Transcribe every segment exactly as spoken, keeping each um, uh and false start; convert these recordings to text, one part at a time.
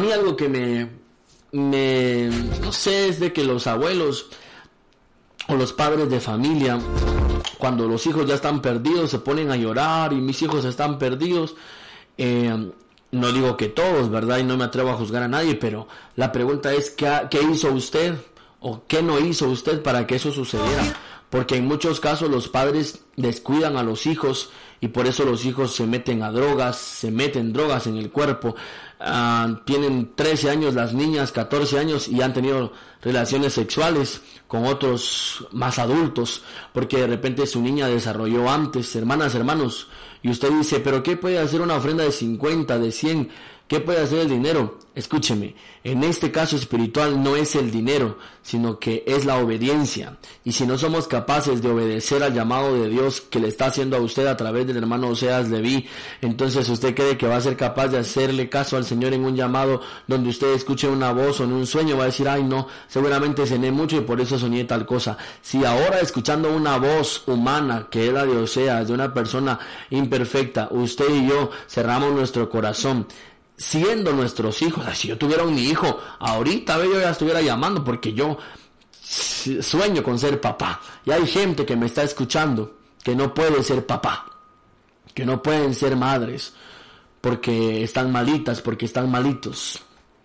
mí algo que me, me, no sé, es de que los abuelos o los padres de familia, cuando los hijos ya están perdidos, se ponen a llorar y mis hijos están perdidos. Eh, no digo que todos, ¿verdad? Y no me atrevo a juzgar a nadie, pero la pregunta es, ¿qué, qué hizo usted? ¿O qué no hizo usted para que eso sucediera? Porque en muchos casos los padres descuidan a los hijos y por eso los hijos se meten a drogas, se meten drogas en el cuerpo. Uh, tienen trece años las niñas, catorce años y han tenido relaciones sexuales con otros más adultos porque de repente su niña desarrolló antes. Hermanas, hermanos, y usted dice, pero ¿qué puede hacer una ofrenda de cincuenta, de cien? ¿Qué puede hacer el dinero? Escúcheme, en este caso espiritual no es el dinero, sino que es la obediencia. Y si no somos capaces de obedecer al llamado de Dios que le está haciendo a usted a través del hermano Oseas Leví, entonces usted cree que va a ser capaz de hacerle caso al Señor en un llamado donde usted escuche una voz o en un sueño, va a decir, ay no, seguramente cené mucho y por eso soñé tal cosa. Si ahora escuchando una voz humana, que es la de Oseas, de una persona imperfecta, usted y yo cerramos nuestro corazón, siendo nuestros hijos, si yo tuviera un hijo, ahorita yo ya estuviera llamando porque yo sueño con ser papá. Y hay gente que me está escuchando que no puede ser papá, que no pueden ser madres porque están malitas, porque están malitos.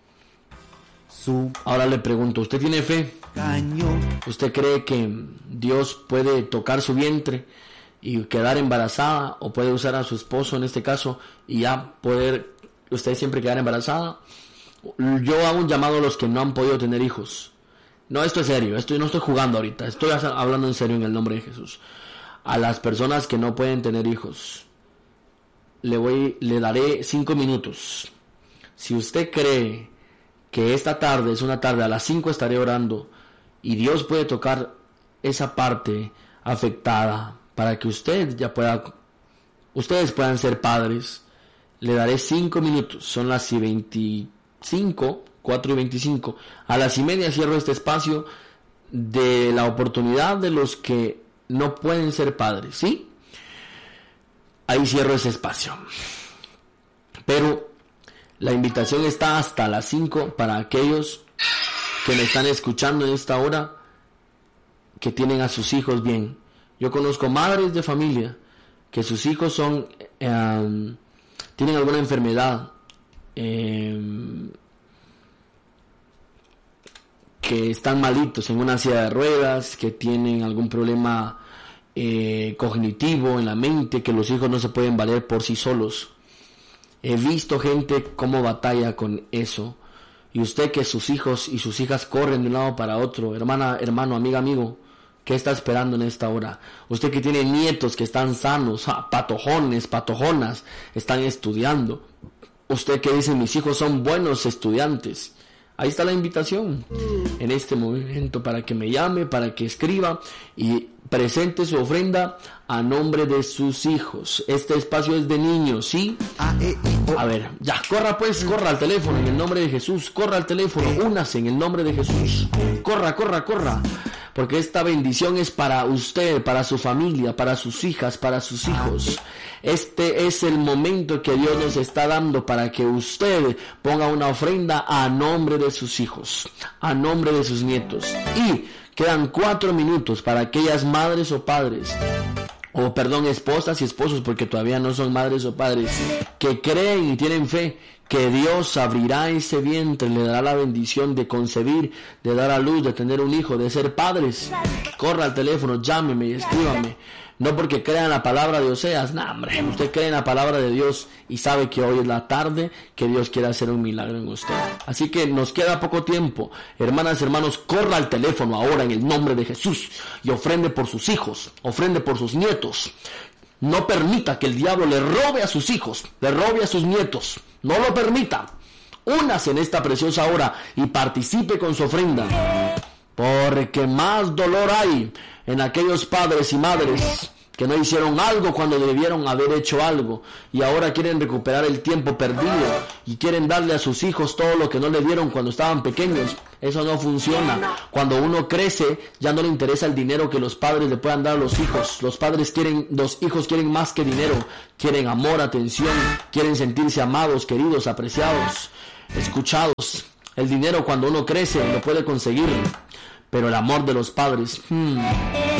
Ahora le pregunto, ¿usted tiene fe? ¿Usted cree que Dios puede tocar su vientre y quedar embarazada, o puede usar a su esposo en este caso y ya poder usted siempre quedar embarazada? Yo hago un llamado a los que no han podido tener hijos. No, esto es serio, esto no estoy jugando ahorita, estoy hablando en serio en el nombre de Jesús. A las personas que no pueden tener hijos, le voy, le daré cinco minutos. Si usted cree que esta tarde es una tarde, a las cinco estaré orando y Dios puede tocar esa parte afectada para que usted ya pueda, ustedes puedan ser padres. Le daré cinco minutos, son las y veinticinco, cuatro y veinticinco. A las y media cierro este espacio de la oportunidad de los que no pueden ser padres, ¿sí? Ahí cierro ese espacio. Pero la invitación está hasta las cinco para aquellos que me están escuchando en esta hora, que tienen a sus hijos bien. Yo conozco madres de familia que sus hijos son... Eh, tienen alguna enfermedad, eh, que están malitos en una silla de ruedas, que tienen algún problema eh, cognitivo en la mente, que los hijos no se pueden valer por sí solos. He visto gente cómo batalla con eso. Y usted, que sus hijos y sus hijas corren de un lado para otro, hermana, hermano, amiga, amigo, ¿qué está esperando en esta hora? Usted que tiene nietos que están sanos, ah, patojones, patojonas, están estudiando. Usted que dice, mis hijos son buenos estudiantes. Ahí está la invitación en este momento para que me llame, para que escriba y presente su ofrenda a nombre de sus hijos. Este espacio es de niños, ¿sí? A ver, ya, corra pues, corra al teléfono en el nombre de Jesús. Corra al teléfono, únase en el nombre de Jesús. Corra, corra, corra. Porque esta bendición es para usted, para su familia, para sus hijas, para sus hijos. Este es el momento que Dios nos está dando para que usted ponga una ofrenda a nombre de sus hijos, a nombre de sus nietos. Y quedan cuatro minutos para aquellas madres o padres, o perdón, esposas y esposos, porque todavía no son madres o padres, que creen y tienen fe que Dios abrirá ese vientre, le dará la bendición de concebir, de dar a luz, de tener un hijo, de ser padres. Corra al teléfono, llámeme y escríbame. No porque crea en la palabra de Oseas, no, hombre, usted cree en la palabra de Dios y sabe que hoy es la tarde que Dios quiere hacer un milagro en usted. Así que nos queda poco tiempo. Hermanas, hermanos, corra al teléfono ahora en el nombre de Jesús y ofrende por sus hijos, ofrende por sus nietos. No permita que el diablo le robe a sus hijos, le robe a sus nietos. No lo permita. Únase en esta preciosa hora y participe con su ofrenda. Porque más dolor hay en aquellos padres y madres que no hicieron algo cuando debieron haber hecho algo y ahora quieren recuperar el tiempo perdido y quieren darle a sus hijos todo lo que no le dieron cuando estaban pequeños. Eso no funciona. Cuando uno crece ya no le interesa el dinero que los padres le puedan dar a los hijos. Los padres quieren, los hijos quieren más que dinero, quieren amor, atención, quieren sentirse amados, queridos, apreciados. escuchados. El dinero cuando uno crece lo puede conseguir, pero el amor de los padres, hmm,